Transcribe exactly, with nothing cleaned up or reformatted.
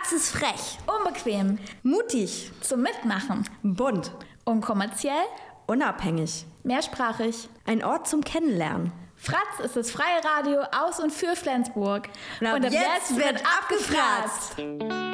Fratz ist frech, Unbequem. mutig, Zum Mitmachen. bunt, Unkommerziell. unabhängig. Mehrsprachig. Ein Ort zum Kennenlernen. Fratz ist das freie Radio aus und für Flensburg. Und ab jetzt wird abgefratzt.